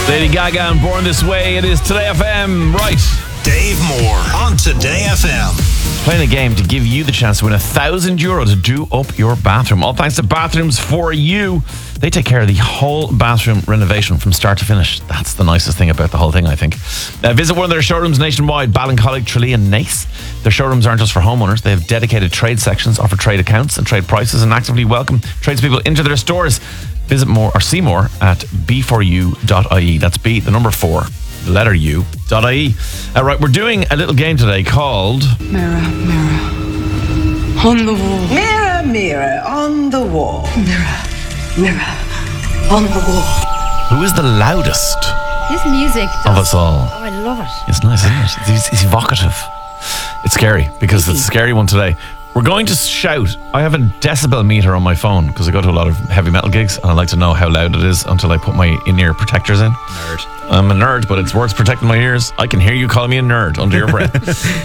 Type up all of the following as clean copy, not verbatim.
Lady Gaga and Born This Way. It is Today FM. Right. Dave Moore on Today FM. Playing a game to give you the chance to win €1,000 to do up your bathroom. All thanks to Bathrooms For You. They take care of the whole bathroom renovation from start to finish. That's the nicest thing about the whole thing, I think. Visit one of their showrooms nationwide, Ballincollig, Tralee and Nace. Their showrooms aren't just for homeowners. They have dedicated trade sections, offer trade accounts and trade prices, and actively welcome tradespeople into their stores. Visit more or see more at b4u.ie. That's B, the number 4, the letter U.ie. Right, we're doing a little game today called Mirror, mirror on the wall. Mirror, mirror on the wall. Mirror, mirror on the wall. Who is the loudest His music of does. us all? Oh, I love it. It's nice, isn't it? It's evocative. It's scary because it's a scary one today. We're going to shout. I have a decibel meter on my phone because I go to a lot of heavy metal gigs and I like to know how loud it is until I put my in-ear protectors in. Nerd. I'm a nerd, but it's worth protecting my ears. I can hear you calling me a nerd under your breath.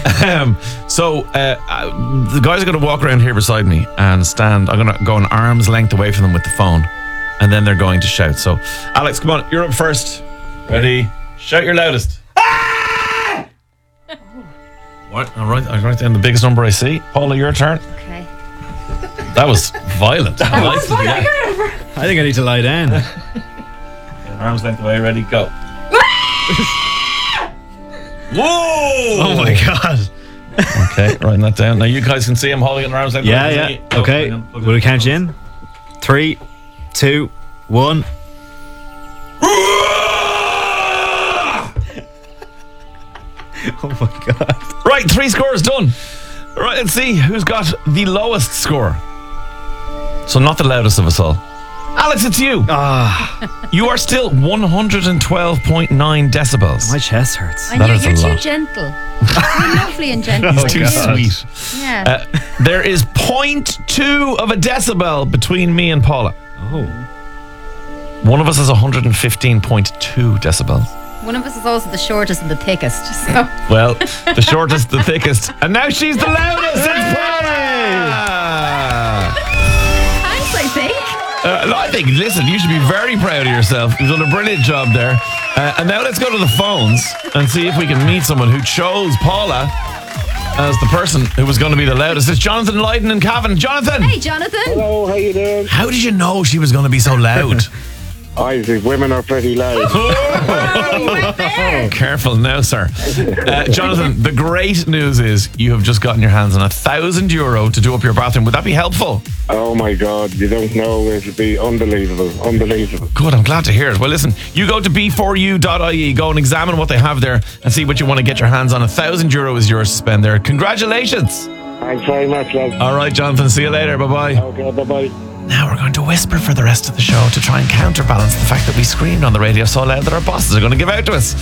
The guys are going to walk around here beside me and stand. I'm going to go an arm's length away from them with the phone, and then they're going to shout. So, Alex, come on, you're up first. Ready? Shout your loudest. What? All right, I write down the biggest number I see. Paula, your turn. Okay. That was violent. I think I need to lie down. Arm's length away, ready, go. Whoa! Oh my god. Okay, writing that down. Now you guys can see I'm holding it in arm's length. Yeah. Okay. Will we count you in? 3, 2, 1. Oh my god. Right, 3 scores done. Right, let's see who's got the lowest score. So not the loudest of us all. Alex, it's you. You are still 112.9 decibels. My chest hurts. And That you're is a too lot. gentle. You're lovely and gentle. Oh, Too God. sweet. Yeah. There is 0.2 of a decibel between me and Paula. Oh. One of us is 115.2 decibels. One of us is also the shortest and the thickest. So. Well, the shortest, the thickest, and now she's the loudest. It's Paula. Thanks, I think. I think, listen, you should be very proud of yourself. You've done a brilliant job there. And now let's go to the phones and see if we can meet someone who chose Paula as the person who was going to be the loudest. It's Jonathan Lydon and Cavan. Jonathan! Hey, Jonathan. Hello, how you doing? How did you know she was going to be so loud? I think women are pretty loud. Careful now, sir. Jonathan, the great news is you have just gotten your hands on €1,000 to do up your bathroom. Would that be helpful? Oh my God, you don't know, it'll be unbelievable. Good, I'm glad to hear it. Well, listen, you go to b4u.ie, go and examine what they have there and see what you want to get your hands on. €1,000 is yours to spend there. Congratulations. Thanks very much, lad. All right, Jonathan, see you later. Bye-bye. Okay, bye-bye. Now we're going to whisper for the rest of the show to try and counterbalance the fact that we screamed on the radio so loud that our bosses are going to give out to us.